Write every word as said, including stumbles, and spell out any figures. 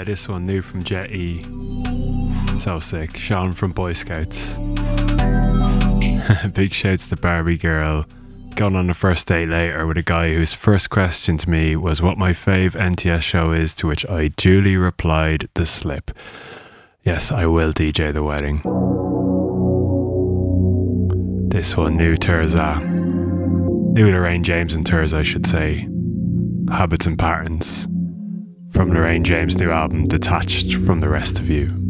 Yeah, this one new from Jet E. So sick. Sean from Boy Scouts. Big shouts to Barbie Girl. Gone on a first date later with a guy whose first question to me was what my fave N T S show is, to which I duly replied, The Slip. Yes, I will D J the wedding. This one, new Terza. New Lorraine James and Terza, I should say. Habits and Patterns. From Lorraine James' new album, Detached from the Rest of You.